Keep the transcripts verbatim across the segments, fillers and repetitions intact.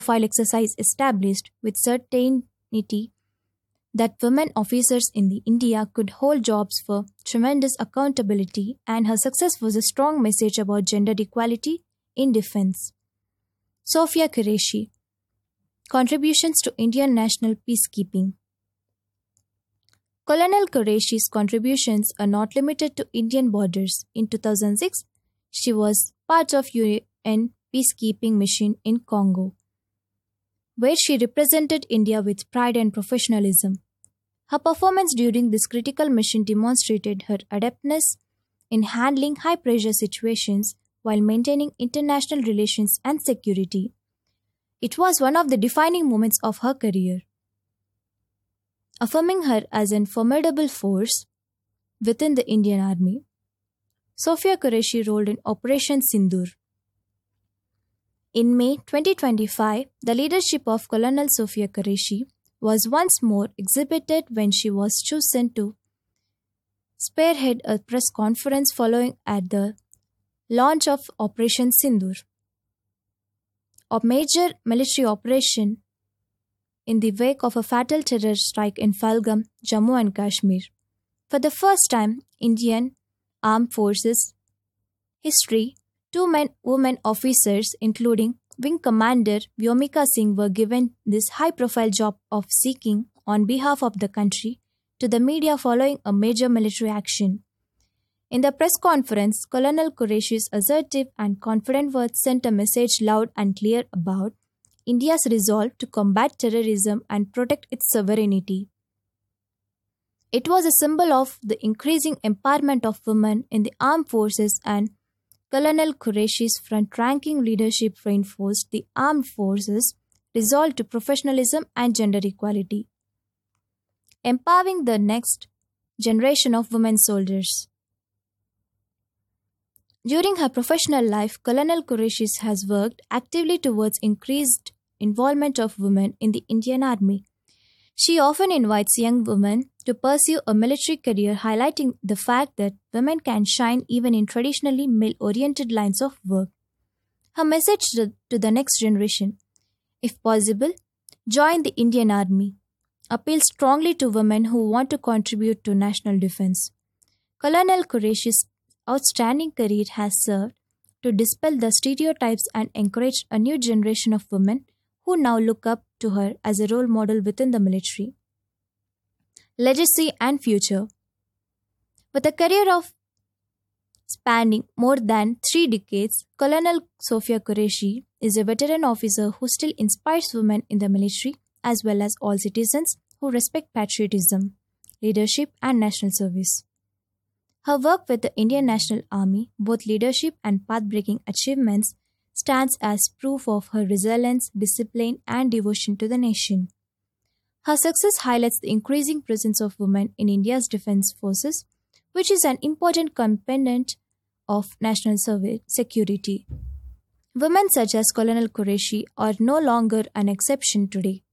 profile exercise established with certainty that women officers in the India could hold jobs for tremendous accountability, and her success was a strong message about gender equality in defense. Sophia Qureshi. Contributions to Indian national peacekeeping. Colonel Qureshi's contributions are not limited to Indian borders. In two thousand six, she was part of U N peacekeeping mission in Congo, where she represented India with pride and professionalism. Her performance during this critical mission demonstrated her adeptness in handling high-pressure situations while maintaining international relations and security. It was one of the defining moments of her career, affirming her as a formidable force within the Indian Army. Sophia Qureshi rolled in Operation Sindoor. In May twenty twenty-five, the leadership of Colonel Sophia Qureshi was once more exhibited when she was chosen to spearhead a press conference following at the launch of Operation Sindoor, a major military operation in the wake of a fatal terror strike in Pahalgam, Jammu and Kashmir. For the first time, Indian Armed Forces history, two men women officers, including Wing Commander Vyomika Singh, were given this high-profile job of speaking on behalf of the country to the media following a major military action. In the press conference, Colonel Qureshi's assertive and confident words sent a message loud and clear about India's resolve to combat terrorism and protect its sovereignty. It was a symbol of the increasing empowerment of women in the armed forces, and Colonel Qureshi's front-ranking leadership reinforced the armed forces' resolve to professionalism and gender equality, empowering the next generation of women soldiers. During her professional life, Colonel Qureshi has worked actively towards increased involvement of women in the Indian Army. She often invites young women to pursue a military career, highlighting the fact that women can shine even in traditionally male-oriented lines of work. Her message to the next generation, if possible, join the Indian Army, appeals strongly to women who want to contribute to national defense. Colonel Qureshi's outstanding career has served to dispel the stereotypes and encourage a new generation of women who now look up to her as a role model within the military. Legacy and future. With a career of spanning more than three decades, Colonel Sophia Qureshi is a veteran officer who still inspires women in the military as well as all citizens who respect patriotism, leadership, and national service. Her work with the Indian National Army, both leadership and path-breaking achievements, stands as proof of her resilience, discipline, and devotion to the nation. Her success highlights the increasing presence of women in India's defense forces, which is an important component of national security. Women such as Colonel Qureshi are no longer an exception today,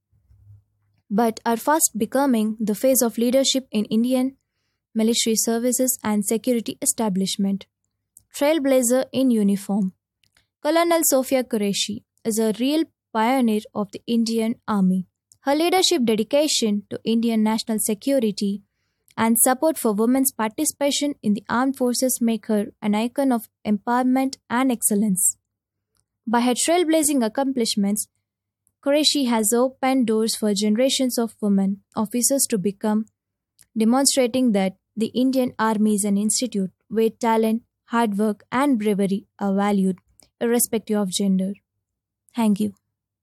but are fast becoming the face of leadership in Indian military services and security establishment. Trailblazer in uniform. Colonel Sophia Qureshi is a real pioneer of the Indian Army. Her leadership, dedication to Indian national security, and support for women's participation in the armed forces make her an icon of empowerment and excellence. By her trailblazing accomplishments, Qureshi has opened doors for generations of women officers to become, demonstrating that the Indian Army is an institute where talent, hard work, and bravery are valued, irrespective of gender. Thank you.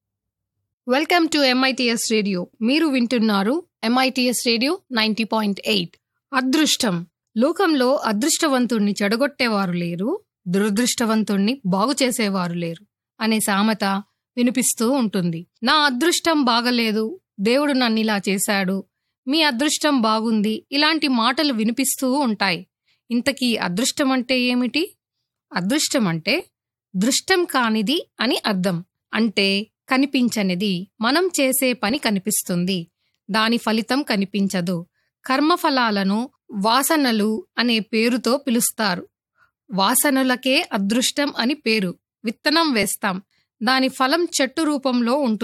Welcome to MITS radio. మీరు వింటున్నారు MITS radio ninety point eight. అదృష్టం. లోకంలో అదృష్టవంతుణ్ణి చెడగొట్టేవారు లేరు, దురదృష్టవంతుణ్ణి బాగు చేసేవారు లేరు అనే సామెత వినిపిస్తూ ఉంటుంది. నా అదృష్టం బాగలేదు, దేవుడు నన్నిలా చేశాడు, మీ అదృష్టం బాగుంది, ఇలాంటి మాటలు వినిపిస్తూ ఉంటాయి. ఇంతకీ అదృష్టం అంటే ఏమిటి? అదృష్టం అంటే దృష్టం కానిది అని అర్థం. అంటే కనిపించనిది. మనం చేసే పని కనిపిస్తుంది, దాని ఫలితం కనిపించదు. కర్మఫలాలను వాసనలు అనే పేరుతో పిలుస్తారు. వాసనలకే అదృష్టం అని పేరు. విత్తనం వేస్తాం, దాని ఫలం చెట్టు రూపంలో ఉంటుంది.